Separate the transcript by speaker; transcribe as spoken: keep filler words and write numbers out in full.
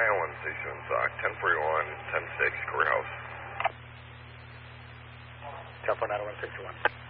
Speaker 1: Island Station, uh, ten forty-one, ten six, courthouse.
Speaker 2: ten four nine one six one.